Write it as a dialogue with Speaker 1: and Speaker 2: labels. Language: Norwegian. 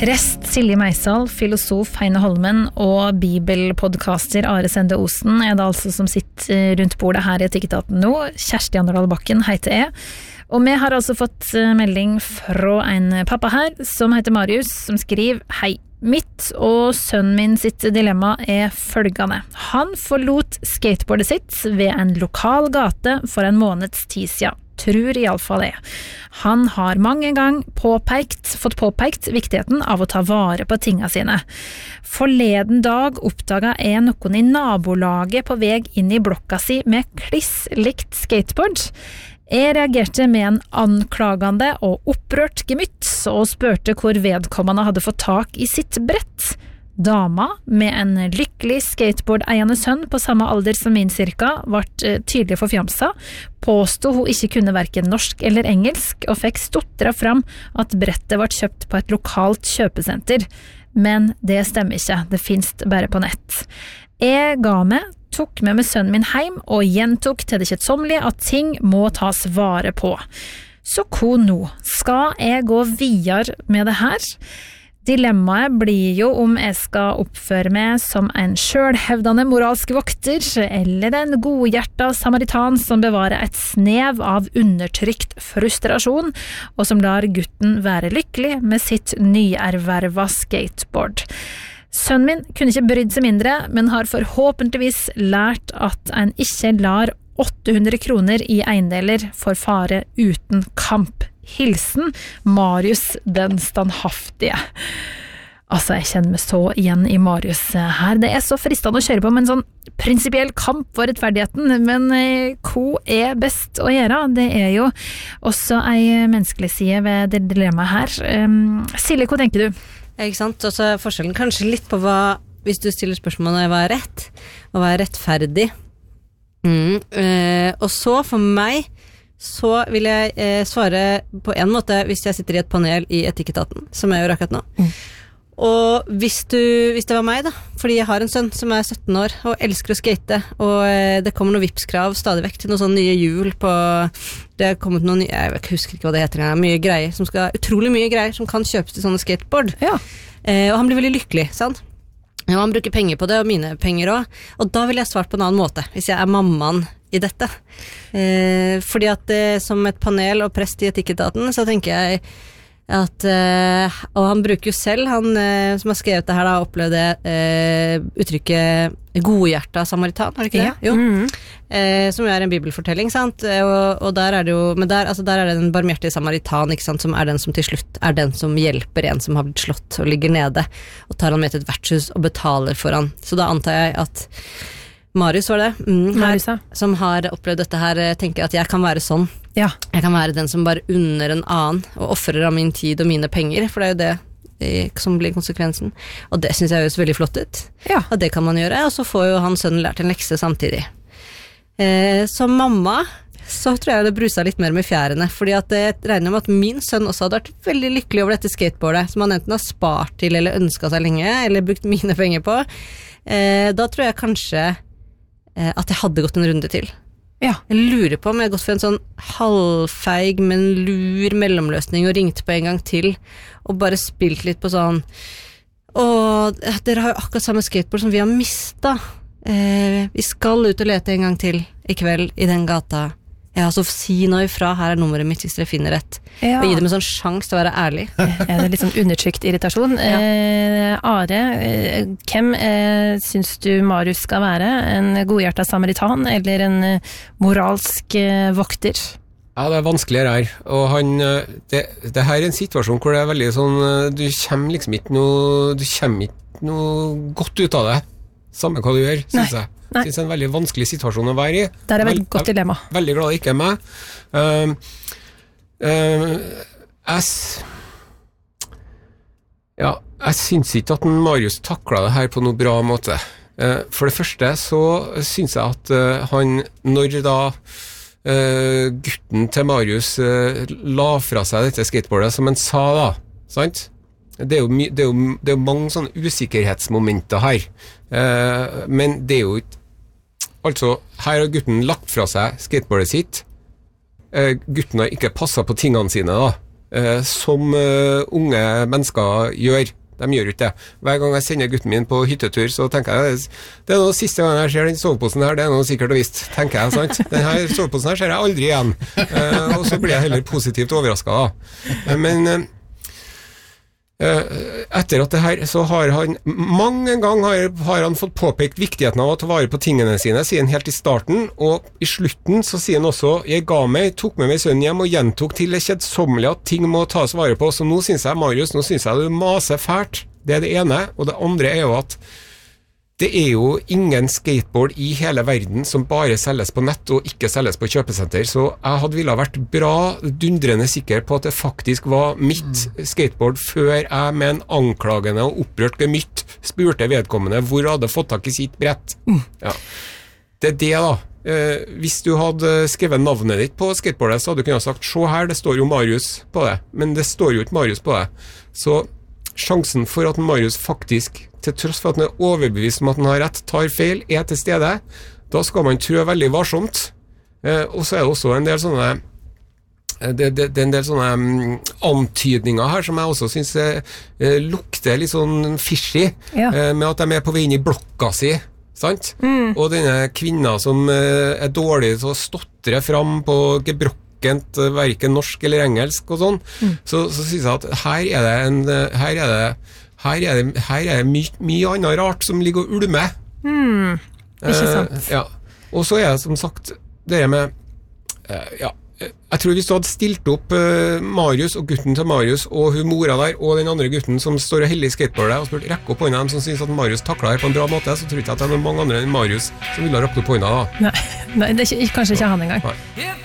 Speaker 1: Prest Silje Meisal, filosof Heine Holmen og bibelpodcaster Are Sende Osen det altså som sitter rundt bordet her i Etikketaten nå. Kjersti Anderdal Bakken heter jeg. Og vi har altså fått melding fra en pappa her som heter Marius, som skriver: Hei, mitt og sønnen min sitt dilemma følgende. Han forlot skateboardet sitt ved en lokal gate for en måneds tid siden. Tror I alle fall det. Han har mange ganger fått påpekt viktigheten av å ta vare på tingene sine. Forleden dag oppdaget jeg noen I nabolaget på vei inn I blokka si med kliss-likt skateboard. Jeg reagerte med en anklagende og opprørt gemytt og spurte hvor vedkommende hadde fått tak I sitt brett. Dama, med en lykkelig skateboard-eiende sønn på samme alder som min cirka, ble tydelig forfjamsa, påstod hun ikke kunne hverken norsk eller engelsk, og fikk stotret fram at brettet ble kjøpt på et lokalt kjøpesenter. Men det stemmer ikke, det finnes bare på nett. Jeg ga meg, tok med sønnen min hjem, og gjentok til det kjedsommelige at ting må tas vare på. Så hva nå? Skal jeg gå videre med det her? Dilemmaet blir jo om jeg skal oppføre meg som en selvhevdende moralsk vokter, eller en godhjertet samaritan som bevarer et snev av undertrykt frustrasjon, og som lar gutten være lykkelig med sitt nyerverva skateboard. Sønnen min kunne ikke brydd seg mindre, men har forhåpentligvis lært at en ikke lar 800 kroner I eiendeler for fare uten kamp. Hilsen Marius den standhaftige. Altså, jeg kjenner meg så igjen I Marius her. Det så fristende å kjøre på med en sånn prinsipiell kamp for rettferdigheten, men hva best å gjøre? Det jo også en menneskelig side ved det dilemmaet her. Silje, hva tenker du?
Speaker 2: Ikke sant? Og så forskjellen kanskje litt på hva, hvis du stiller spørsmålet hva rett, og hva rettferdig. Og så for meg så vil jeg svare på en måte hvis jeg sitter I et panel I Etikketaten, som jeg gjør akkurat nå. Og hvis det var meg da, fordi jeg har en sønn som 17 år og elsker å skate, og det kommer noen vipskrav stadig vekk til noen sånne nye hjul på, det har kommet noen nye, jeg husker ikke hva det heter, mye greier, utrolig mye greier som kan kjøpes til sånne skateboard. Ja. Og han blir veldig lykkelig, sant? Og han bruker penger på det, og mine penger også. Og da vil jeg svart på en annen måte, hvis jeg mammaen I dette. Fordi at som et panel og prest I Etikketaten, så tenker jeg at, og han bruker jo selv, han som har skrevet det her da, opplevde uttrykket godhjertet samaritan, har det ikke det? Ja. Jo. Som jo en bibelfortelling, sant? Og der det jo, men der det den barmhjertige samaritan, ikke sant? Som den som til slutt den som hjelper en som har blitt slått og ligger nede, og tar han med til et vertshus og betaler for han. Så da antar jeg at Marius var det, her, som har opplevd dette her, tenker at jeg kan være sånn. Ja. Jeg kan være den som bare unner en annen, og offrer av min tid og mine penger, for det jo det som blir konsekvensen. Og det synes jeg høres veldig flott ut. Ja. Og det kan man gjøre, og så får jo han sønnen lært en lekse samtidig. Som mamma, så tror jeg det bruset litt mer med fjærene, fordi at jeg regner med at min sønn også hadde vært veldig lykkelig over dette skateboardet, som han enten har spart til, eller ønsket seg lenge, eller brukt mine penger på. Da tror jeg kanskje at jeg hadde gått en runde til. Ja. Jeg lurer på om jeg hadde gått for en sånn halvfeig, men lur mellomløsning og ringt på en gang til, og bare spilt litt på sånn, og dere har jo akkurat samme skateboard som vi har mistet. Vi skal ut og lete en gang til I kveld I den gata. Ja, så si nå ifra, her nummeret mitt hvis dere finner rett. Ja. Og gi dem en sånn sjans til å være ærlig.
Speaker 3: Det litt sånn undertrykt irritasjon. Ja. Are, hvem synes du Marius skal være? En godhjertet samaritan eller en moralsk vokter?
Speaker 4: Ja, det vanskeligere her. Og han, det her en situasjon hvor det veldig sånn, du kommer liksom ikke noe godt ut av det. Samme hva du gjør, synes jeg. Det er en veldig vanskelig situasjon å være I.
Speaker 3: Det et veldig godt dilemma.
Speaker 4: Veldig glad det ikke meg. Jeg synes ikke at Marius taklet det her på noe bra måte. For det første så synes jeg at han, når da gutten til Marius la fra seg dette skateboardet, som han sa da, sant? Det er jo mange sånne usikkerhetsmomenter her. Men det jo ikke altså, her har gutten lagt fra seg skateboardet sitt. Gutten har ikke passet på tingene sine da. som unge mennesker gjør. De gjør ikke det. Hver gang jeg sender gutten min på hyttetur, så tenker jeg, det noe siste gang jeg ser den soveposen her, det noe sikkert og visst, tenker jeg, sant? Denne soveposen her ser jeg aldri igjen. Og så blir jeg heller positivt overrasket da. Men etter at det her, så har han mange ganger har han fått påpekt viktigheten av å ta vare på tingene sine, sier han helt i starten, og i slutten så sier han også, jeg ga meg, tok med meg sønnen hjem og gjentok til det kjedsommelige at ting må tas vare på, så nå synes jeg, Marius, nå synes jeg du maser fælt, det det ene, og det andre jo at det jo ingen skateboard i hele verden som bare selges på nett og ikke selges på kjøpesenter, så jeg hadde ville vært bra dundrende sikker på at det faktisk var mitt skateboard før jeg med en anklagende og opprørt gemytt spurte vedkommende hvor hadde fått tak i sitt brett. Ja. Det det da. Hvis du hadde skrevet navnet ditt på skateboardet, så hadde du kunnet sagt, se her, det står jo Marius på det, men det står jo ikke Marius på det. Så sjansen for at Marius faktisk, til tross for at han overbevist om at han har rett, tar feil, til stede, da skal man trø veldig varsomt. Og så det også en del sånne det en del sånne antydninger her som jeg også synes lukter litt sånn fishy, med at de på vei inn i blokka si, sant? Og denne kvinna som dårlig til å stotre fram på gebrokk hverken norsk eller engelsk og sånn, så synes jeg at her er det mye annet rart som ligger og ulmer.
Speaker 3: Ikke sant.
Speaker 4: Ja. Og så det som sagt det med jeg tror hvis du hadde stilt opp Marius og gutten til Marius og hun mora der og den andre gutten som står og heller i skateboardet og spurt rekke opp hånda dem som synes at Marius taklet her på en bra måte, så tror jeg ikke at det noen mange andre enn Marius som ville ha rakt opp hånda da.
Speaker 3: Nei, det kanskje ikke han engang.
Speaker 4: Nei.